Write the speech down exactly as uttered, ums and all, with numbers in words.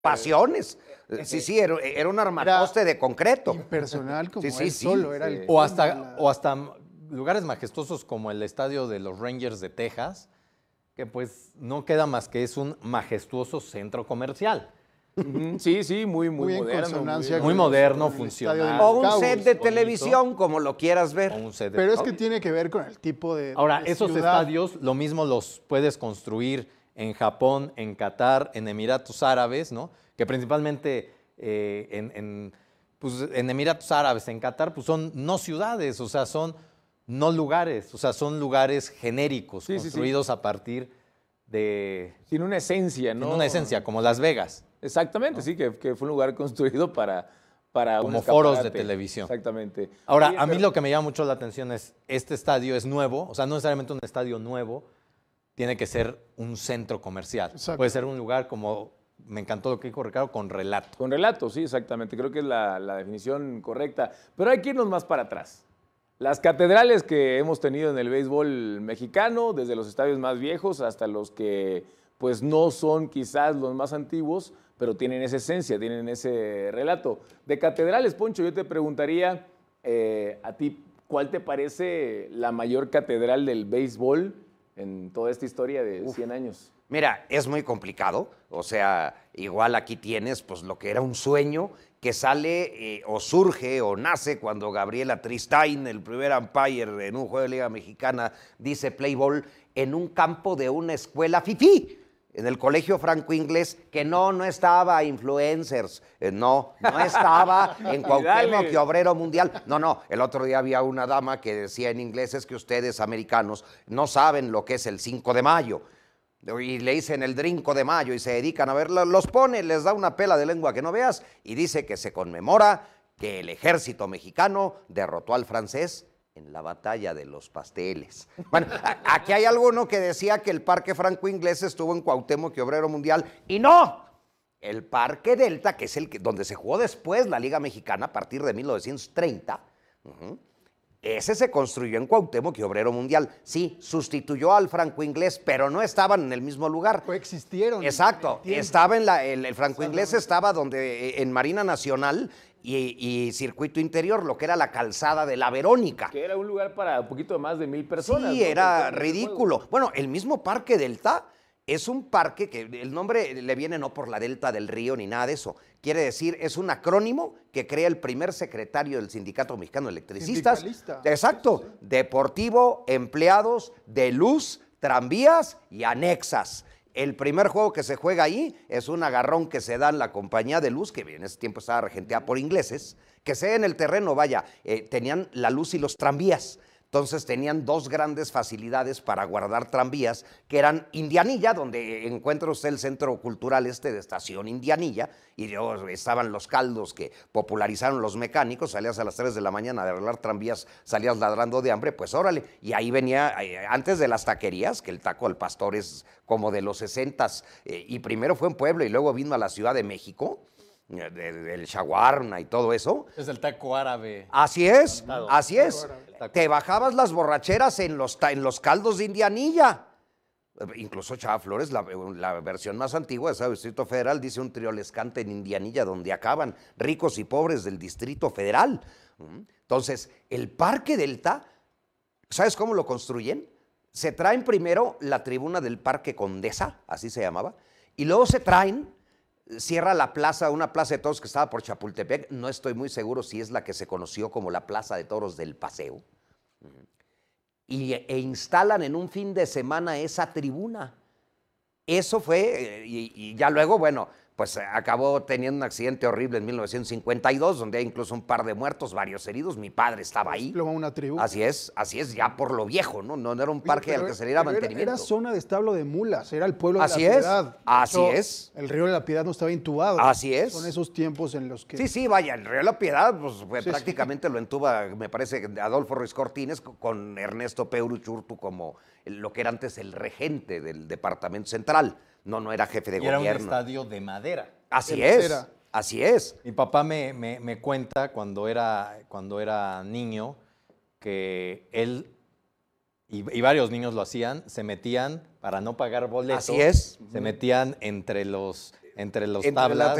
pasiones. Sí, sí, era, era un armatoste de concreto. Impersonal como Sí, sí, él sí, solo. sí. Era el O hasta, o hasta lugares majestuosos como el estadio de los Rangers de Texas, que pues no queda más que es un majestuoso centro comercial. Ujú, sí, sí, muy, muy, Muy en moderno. consonancia Muy con moderno, el estadio de funcional. los O un Cowboys. set de bonito. televisión, como lo quieras ver. O un set de- Pero es que tiene que ver con el tipo de Ahora, de esos ciudad. estadios lo mismo los puedes construir en Japón, en Qatar, en Emiratos Árabes, ¿no? Que principalmente eh, en, en, pues, en Emiratos Árabes, en Qatar, pues son no ciudades, o sea, son no lugares, o sea, son lugares genéricos, Sí, sí, sí. construidos a partir de... Sin una esencia, ¿no? en una esencia, como Las Vegas. Exactamente, sí, que, que fue un lugar construido para, para un Como foros de escaparate. televisión. Exactamente. Ahora, Oye, a mí pero- lo que me llama mucho la atención es, este estadio es nuevo, o sea, no necesariamente un estadio nuevo, tiene que ser un centro comercial. Exacto. Puede ser un lugar como, me encantó lo que dijo Ricardo, con relato. Con relato, sí, exactamente. Creo que es la, la definición correcta. Pero hay que irnos más para atrás. Las catedrales que hemos tenido en el béisbol mexicano, desde los estadios más viejos hasta los que pues no son quizás los más antiguos, pero tienen esa esencia, tienen ese relato. De catedrales, Poncho, yo te preguntaría eh, a ti, ¿cuál te parece la mayor catedral del béisbol en toda esta historia de cien años? Mira, es muy complicado, o sea, igual aquí tienes pues lo que era un sueño que sale eh, o surge o nace cuando Gabriela Tristain, el primer umpire en un juego de Liga Mexicana, dice play ball en un campo de una escuela fifí, en el colegio franco inglés, que no, no estaba influencers, eh, no, no estaba en Cuauhtémoc y Obrero Mundial. No, no, el otro día había una dama que decía en inglés, es que ustedes americanos no saben lo que es el cinco de mayo. Y le dicen el Drinco de Mayo y se dedican a ver, los pone, les da una pela de lengua que no veas y dice que se conmemora que el ejército mexicano derrotó al francés en la batalla de los pasteles. Bueno, a- aquí hay alguno que decía que el Parque Franco Inglés estuvo en Cuauhtémoc y Obrero Mundial y no. El Parque Delta, que es el que, donde se jugó después la Liga Mexicana a partir de mil novecientos treinta, uh-huh, ese se construyó en Cuauhtémoc y Obrero Mundial. Sí, sustituyó al Franco Inglés, pero no estaban en el mismo lugar. Coexistieron. Exacto, en el tiempo. estaba en la, el, el Franco Inglés estaba donde, en Marina Nacional y, y Circuito Interior, lo que era la calzada de la Verónica. Que era un lugar para un poquito más de mil personas. Sí, ¿no? era Porque ridículo. Bueno, el mismo Parque Delta es un parque que el nombre le viene no por la delta del río ni nada de eso. Quiere decir, es un acrónimo que crea el primer secretario del Sindicato Mexicano de Electricistas. Sindicalista. Exacto. Deportivo, empleados de luz, tranvías y anexas. El primer juego que se juega ahí es un agarrón que se da en la compañía de luz, que en ese tiempo estaba regenteada por ingleses, que sea en el terreno, vaya, eh, tenían la luz y los tranvías. Entonces tenían dos grandes facilidades para guardar tranvías, que eran Indianilla, donde encuentra usted el centro cultural este de Estación Indianilla, y luego estaban los caldos que popularizaron los mecánicos, salías a las tres de la mañana de arreglar tranvías, salías ladrando de hambre, pues órale, y ahí venía, eh, antes de las taquerías, que el taco al pastor es como de los sesentas, eh, y primero fue en Puebla y luego vino a la Ciudad de México, eh, de- del shawarma y todo eso. Es el taco árabe. Así es, Taco. así es. Taco. Te bajabas las borracheras en los, ta- en los caldos de Indianilla. Eh, Incluso Chava Flores, la, la versión más antigua de ese Distrito Federal, dice un triolescante en Indianilla, donde acaban ricos y pobres del Distrito Federal. Mm. Entonces, el Parque Delta, ¿sabes cómo lo construyen? Se traen primero la tribuna del Parque Condesa, así se llamaba, y luego se traen, cierra la plaza, una plaza de toros que estaba por Chapultepec, no estoy muy seguro si es la que se conoció como la Plaza de Toros del Paseo, y, e instalan en un fin de semana esa tribuna. Eso fue, eh, y, y ya luego, bueno, pues eh, acabó teniendo un accidente horrible en mil novecientos cincuenta y dos, donde hay incluso un par de muertos, varios heridos, mi padre estaba ahí. Desplomó una tribuna. Así es, así es, ya por lo viejo, ¿no? No, no era un Oye, parque pero- al que se le diera pero era- mantenimiento. Era zona de establo de mulas, era el pueblo Así de la es, Piedad. De así hecho, es. El río de la Piedad no estaba intubado. Así es. Son esos tiempos en los que... Sí, sí, vaya, el Río de la Piedad, pues fue Sí, sí. prácticamente lo entuba, me parece, Adolfo Ruiz Cortines co- con Ernesto Peuruchurtu como el- lo que era antes el regente del Departamento Central. No, no era jefe de Y era un gobierno. estadio de madera. Así de es, madera. así es. Mi papá me, me- me cuenta cuando era, cuando era niño que él y, y varios niños lo hacían, se metían para no pagar boletos. Así es. Se metían entre los entre los entre la tablas.